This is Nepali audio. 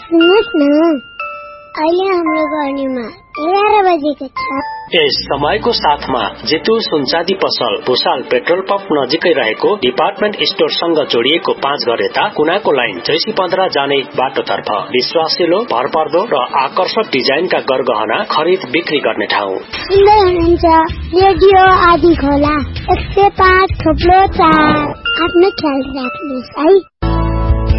सुन्नुहोस् न, अहिले हाम्रो गर्नीमा 11 बजेको छ। यस समयको साथमा जितु सुनचाँदी पसल भुसाल पेट्रोल पम्प नजिकै रहेको डिपार्टमेन्ट स्टोरसँग जोडिएको 5 घर यता कुनाको लाइन जैसी 15 जाने बाटोतर्फ विश्वासिलो, भरपर्दो र आकर्षक डिजाइनका गरगहना खरिद बिक्री गर्ने ठाउँ। सुन्दै हुनुहुन्छ रेडियो आदि खोला 105.4। आफ्नो ख्याल राख्नुहोस् है।